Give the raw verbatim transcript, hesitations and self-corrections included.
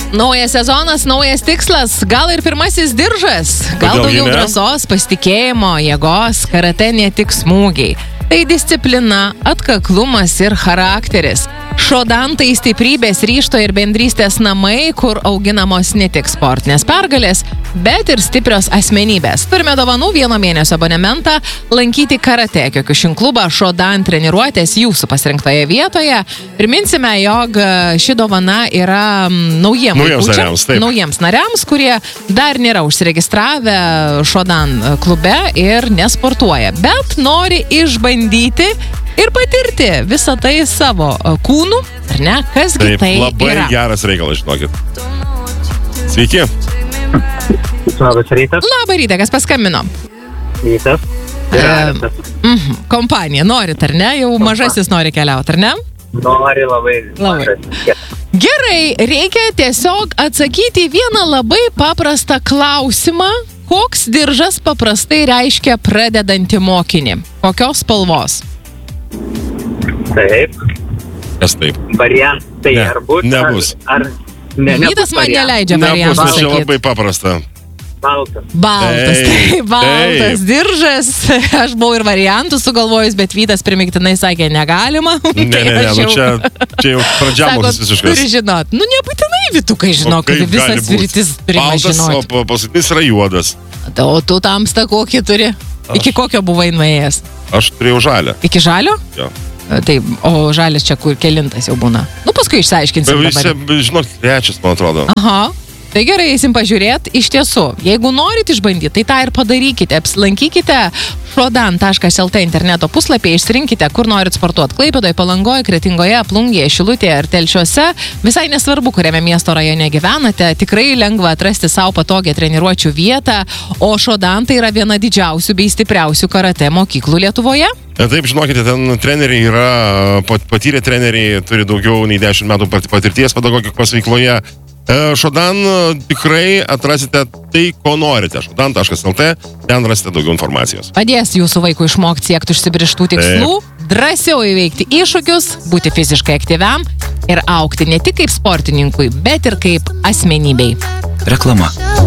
Naujas sezonas, naujas tikslas, gal ir pirmasis diržas, gal Kodėl gi daugiau ne? drąsos, pasitikėjimo, jėgos, karate ne tik smūgiai. Tai disciplina, atkaklumas ir charakteris. Shodan tai stiprybės, ryžto ir bendrystės namai, kur auginamos ne tik sportinės pergalės, bet ir stiprios asmenybės. Turime dovanų vieno mėnesio abonementą lankyti karate Kiokushin klubą Shodan treniruotės jūsų pasirinktoje vietoje. Priminsime, jog ši dovana yra naujiems, Naujiems vaikučiams, nariams, taip. naujiems nariams, kurie dar nėra užsiregistravę Shodan klube ir nesportuoja, bet nori išbandyti ir patirti visą tai savo kūnų, ar ne? Kasgi Taip, tai labai yra? geras reikalas, žinokit. Sveiki. Labas rytas. Labą rytą, kas paskambino? Rytas. E, mhm, kompanija, norit, ar ne? Jau mažasis nori keliauti, ar ne? Nori labai. Labai. Gerai, reikia tiesiog atsakyti į vieną labai paprastą klausimą. Koks diržas paprastai reiškia pradedantį mokinį? Kokios spalvos? Taip. Kas taip? Variantai Ne, ar bus? nebus. Ar, ar ne, Vytas man neleidžia Nebus, variantų nes čia sakyti. labai paprasta. Baltas. Baltas, Taip, tai baltas taip. diržas. Aš buvau ir variantų sugalvojus, bet Vytas primiktinai sakė, negalima. Ne, ne, ne, aš nu jau- čia, čia jau pradžiamokas Sakot, visiškas. turi žinot. Nu, nebūtinai Vytukai žino, O kad kaip gali visas būt? vytis turime Baltas, o žinoti. pa- paskutinis yra juodas. O tu tamstą kokį turi? Iki kokio buvai nuėjęs? Aš turėjau žalę. Iki žalio? Jo. Taip, o žalis čia kur kelintas jau būna. Nu, paskui išsiaiškinsim Bet dabar. visi, žinok, trečias, man atrodo. Aha. Tai gerai, eisim pažiūrėti. Iš tiesų, jeigu norit išbandyti, tai tą ir padarykite. Apsilankykite shodan taškas lt interneto puslapyje, išsirinkite, kur norit sportuoti. Klaipėdoje, Palangoje, Kretingoje, Plungėje, Šilutėje ar Telšiuose. Visai nesvarbu, kuriame miesto rajone gyvenate. Tikrai lengva atrasti savo patogią treniruočių vietą. O Shodan tai yra viena didžiausių bei stipriausių karate mokyklų Lietuvoje. E, Taip, žinokite, ten treneriai yra, pat- patyrę treneriai, turi daugiau nei dešimt metų pat- patirties pedagogikos veikloje. E, Shodan e, tikrai atrasite tai, ko norite. shodan taškas lt, ten rasite daugiau informacijos. Padės jūsų vaikui išmokti siekti užsibrištų tikslų, drąsiau įveikti iššūkius, būti fiziškai aktyviam ir augti ne tik kaip sportininkui, bet ir kaip asmenybei. Reklama.